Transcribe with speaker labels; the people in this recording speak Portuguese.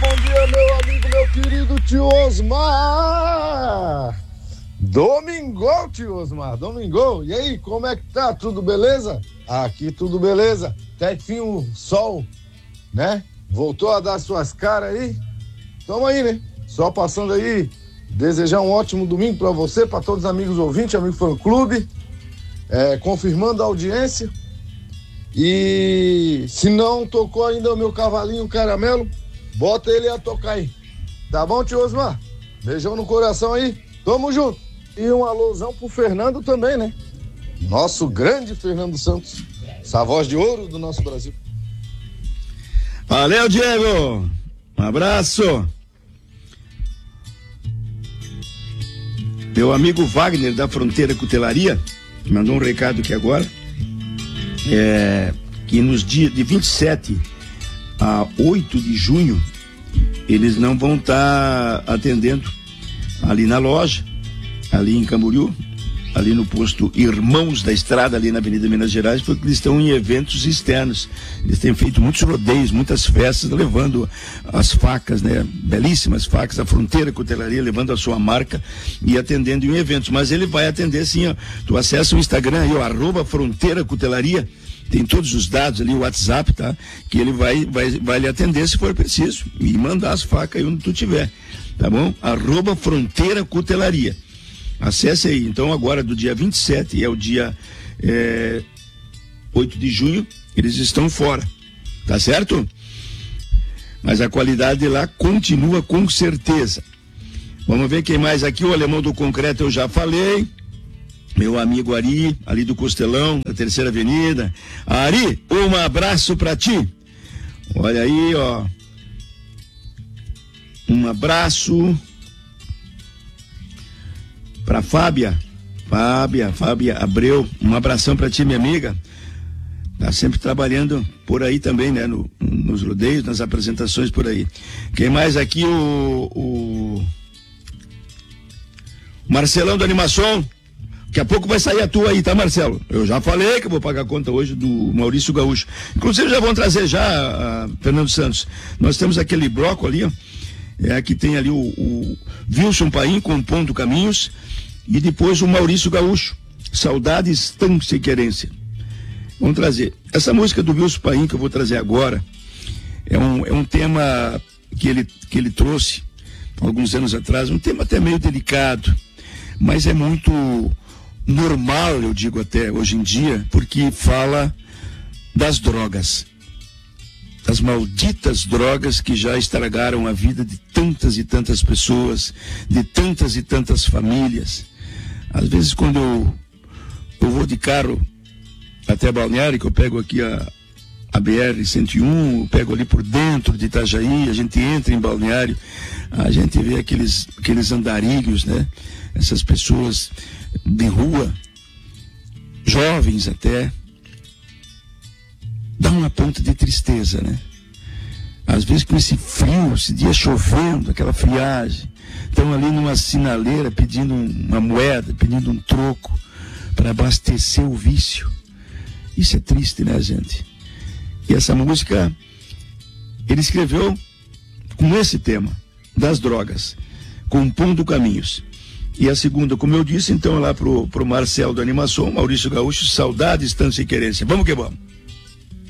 Speaker 1: bom dia, meu amigo, meu querido tio Osmar. Domingou, tio Osmar, domingou. E aí, como é que tá? Tudo beleza? Aqui tudo beleza. Até enfim o sol, né? Voltou a dar suas caras aí. Tamo aí, né? Só passando aí, desejar um ótimo domingo pra você, pra todos os amigos ouvintes, amigo fã-clube. Confirmando a audiência. E se não tocou ainda o meu cavalinho caramelo, bota ele a tocar aí. Tá bom, tio Osmar? Beijão no coração aí. Tamo junto. E um alôzão pro Fernando também, né? Nosso grande Fernando Santos. Essa voz de ouro do nosso Brasil.
Speaker 2: Valeu, Diego. Um abraço. Meu amigo Wagner da Fronteira Cutelaria mandou um recado aqui agora. Que nos dias de 27 a 8 de junho eles não vão estar atendendo ali na loja, ali em Camboriú, ali no posto Irmãos da Estrada, ali na Avenida Minas Gerais, porque eles estão em eventos externos. Eles têm feito muitos rodeios, muitas festas, levando as facas, né? Belíssimas facas, a Fronteira Cutelaria, levando a sua marca e atendendo em eventos. Mas ele vai atender sim, ó. Tu acessa o Instagram aí, ó, @Fronteira Cutelaria, tem todos os dados ali, o WhatsApp, tá? Que ele vai lhe atender se for preciso e mandar as facas aí onde tu tiver, tá bom? @Fronteira Cutelaria. Acesse aí. Então agora do dia 27 é o dia 8 de junho, eles estão fora, tá certo? Mas a qualidade lá continua com certeza. Vamos ver quem mais aqui. O Alemão do Concreto eu já falei. Meu amigo Ari, ali do Costelão, da Terceira Avenida. Ari, um abraço pra ti. Olha aí, ó. Um abraço pra Fábia Abreu. Um abração pra ti, minha amiga. Tá sempre trabalhando por aí também, né? Nos rodeios, nas apresentações por aí. Quem mais aqui? O Marcelão do Animação. Daqui a pouco vai sair a tua aí, tá, Marcelo? Eu já falei que eu vou pagar a conta hoje do Maurício Gaúcho. Inclusive já vão trazer já, Fernando Santos. Nós temos aquele bloco ali, ó. Que tem ali o Wilson Paim compondo Caminhos e depois o Maurício Gaúcho, Saudade, Estância e Querência. Vamos trazer. Essa música do Wilson Paim que eu vou trazer agora é um tema que ele trouxe alguns anos atrás, um tema até meio delicado, mas é muito normal, eu digo até hoje em dia, porque fala das drogas, das malditas drogas que já estragaram a vida de tantas e tantas pessoas, de tantas e tantas famílias. Às vezes quando eu vou de carro até Balneário, que eu pego aqui a BR-101, eu pego ali por dentro de Itajaí, a gente entra em Balneário, a gente vê aqueles andarilhos, né? Essas pessoas de rua, jovens até, dá uma ponta de tristeza, né? Às vezes com esse frio, esse dia chovendo, aquela friagem, estão ali numa sinaleira pedindo uma moeda, pedindo um troco para abastecer o vício. Isso é triste, né, gente? E essa música ele escreveu com esse tema das drogas, compondo caminhos. E a segunda, como eu disse, então, lá pro Marcelo da Animação, Maurício Gaúcho, Saudade, Estância e Querência. Vamos que vamos.